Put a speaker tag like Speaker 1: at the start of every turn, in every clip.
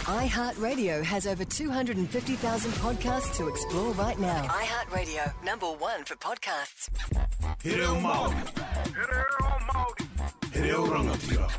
Speaker 1: iHeartRadio has over 250,000 podcasts to explore right now. iHeartRadio, #1 for podcasts.
Speaker 2: He reo Māori. He reo rangatira.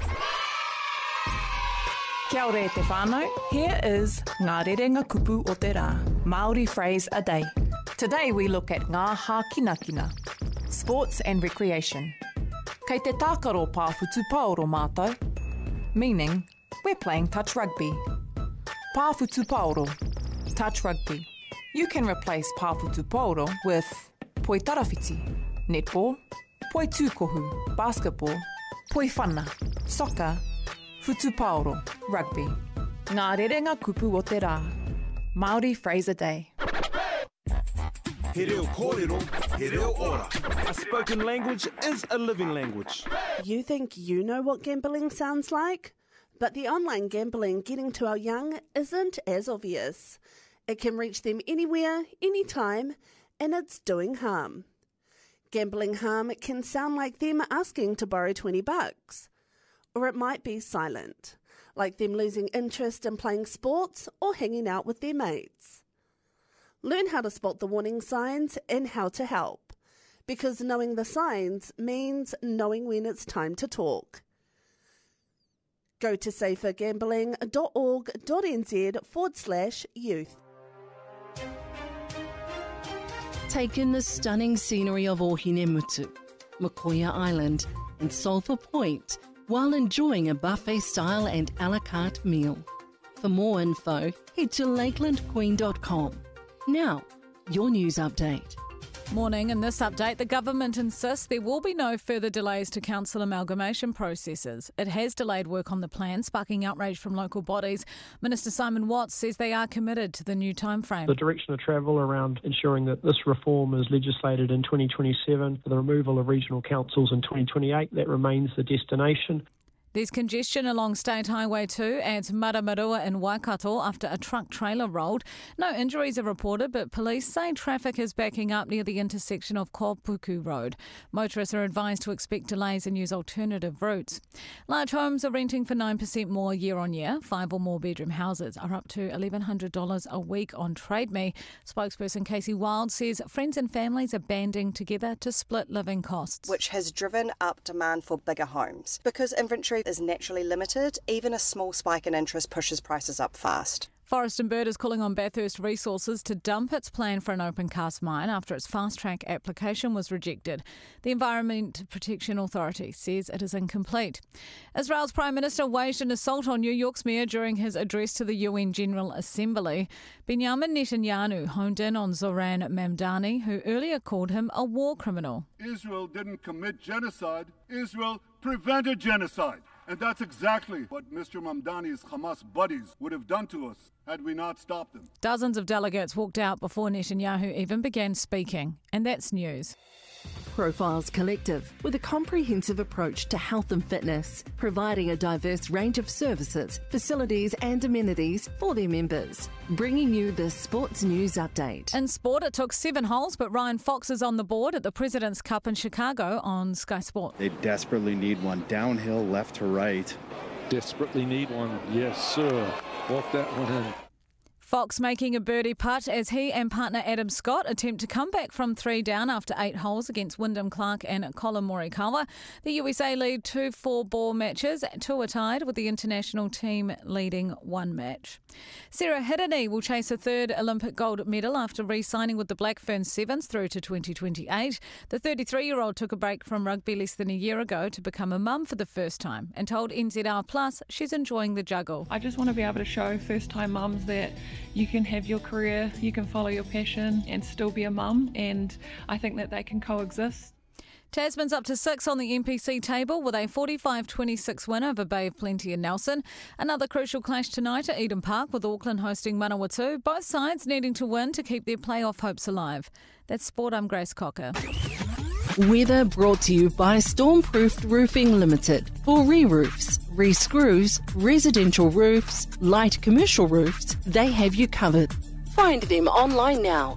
Speaker 3: Kia ora e te whānau. Here is Ngā Rerenga Kupu o te Rā, Māori phrase a day. Today we look at ngā hākinakina, sports and recreation. Kei te tākaro pāwhutu paoro mātou, meaning we're playing touch rugby. Pāwhutu paoro, touch rugby. You can replace pāwhutu paoro with poi tarawhiti, netball, poi tūkohu, basketball, poi whana, soccer, Futu paoro, rugby. Ngā rerenga kupu o te rā. Māori phrase a day.
Speaker 2: He reo kōrero, he reo ora.
Speaker 4: A spoken language is a living language.
Speaker 5: You think you know what gambling sounds like? But the online gambling getting to our young isn't as obvious. It can reach them anywhere, anytime, and it's doing harm. Gambling harm can sound like them asking to borrow $20. Or it might be silent, like them losing interest in playing sports or hanging out with their mates. Learn how to spot the warning signs and how to help, because knowing the signs means knowing when it's time to talk. Go to safergambling.org.nz/youth.
Speaker 6: Take in the stunning scenery of Ohinemutu, Mokoia Island and Sulphur Point, while enjoying a buffet-style and a la carte meal. For more info, head to lakelandqueen.com. Now, your news update.
Speaker 7: Morning. In this update, the government insists there will be no further delays to council amalgamation processes. It has delayed work on the plan, sparking outrage from local bodies. Minister Simon Watts says they are committed to the new timeframe.
Speaker 8: The direction of travel around ensuring that this reform is legislated in 2027, for the removal of regional councils in 2028, that remains the destination.
Speaker 7: There's congestion along State Highway 2 at Maramarua in Waikato after a truck trailer rolled. No injuries are reported, but police say traffic is backing up near the intersection of Kopuku Road. Motorists are advised to expect delays and use alternative routes. Large homes are renting for 9% more year on year. 5 or more bedroom houses are up to $1,100 a week on Trade Me. Spokesperson Casey Wild says friends and families are banding together to split living costs,
Speaker 9: which has driven up demand for bigger homes. Because inventory is naturally limited, even a small spike in interest pushes prices up fast.
Speaker 7: Forest and Bird is calling on Bathurst Resources to dump its plan for an open cast mine after its fast-track application was rejected. The Environment Protection Authority says it is incomplete. Israel's Prime Minister waged an assault on New York's mayor during his address to the UN General Assembly. Benjamin Netanyahu honed in on Zoran Mamdani, who earlier called him a war criminal.
Speaker 10: Israel didn't commit genocide. Israel prevented genocide. And that's exactly what Mr. Mamdani's Hamas buddies would have done to us had we not stopped them.
Speaker 7: Dozens of delegates walked out before Netanyahu even began speaking. And that's news.
Speaker 6: Profiles Collective, with a comprehensive approach to health and fitness, providing a diverse range of services, facilities and amenities for their members. Bringing you the sports news update.
Speaker 7: In sport, it took 7 holes, but Ryan Fox is on the board at the President's Cup in Chicago on Sky Sport.
Speaker 11: They desperately need one downhill, left to right.
Speaker 12: Desperately need one, yes sir. Walk that one in.
Speaker 7: Fox making a birdie putt as he and partner Adam Scott attempt to come back from 3 down after 8 holes against Wyndham Clark and Colin Morikawa. The USA lead 2 4-ball matches. 2 are tied, with the international team leading 1 match. Sarah Hirini will chase a 3rd Olympic gold medal after re-signing with the Black Ferns Sevens through to 2028. The 33-year-old took a break from rugby less than a year ago to become a mum for the first time and told NZR Plus she's enjoying the juggle.
Speaker 13: I just want to be able to show first-time mums that you can have your career, you can follow your passion and still be a mum, and I think that they can coexist.
Speaker 7: Tasman's up to 6 on the NPC table with a 45-26 win over Bay of Plenty and Nelson. Another crucial clash tonight at Eden Park with Auckland hosting Manawatu, both sides needing to win to keep their playoff hopes alive. That's Sport, I'm Grace Cocker.
Speaker 6: Weather brought to you by Stormproofed Roofing Limited. For re-roofs, re-screws, residential roofs, light commercial roofs, they have you covered. Find them online now.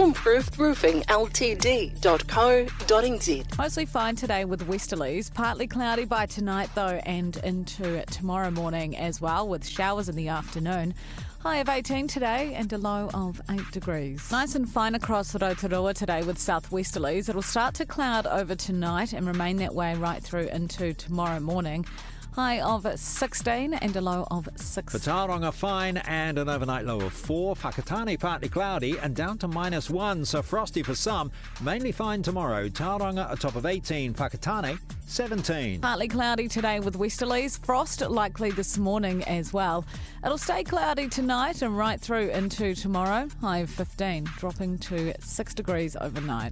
Speaker 6: stormproofedroofingltd.co.nz.
Speaker 7: Mostly fine today with westerlies. Partly cloudy by tonight though, and into tomorrow morning as well, with showers in the afternoon. High of 18 today and a low of 8 degrees. Nice and fine across Rotorua today with southwesterlies. It'll start to cloud over tonight and remain that way right through into tomorrow morning. High of 16 and a low of 6.
Speaker 14: For Tauranga, fine and an overnight low of 4. Whakatane, partly cloudy and down to -1, so frosty for some. Mainly fine tomorrow. Tauranga, a top of 18. Whakatane, 17.
Speaker 7: Partly cloudy today with westerlies. Frost likely this morning as well. It'll stay cloudy tonight and right through into tomorrow. High of 15, dropping to 6 degrees overnight.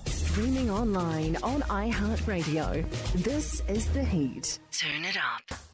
Speaker 1: Streaming online on iHeartRadio. This is The Heat.
Speaker 6: Turn it up.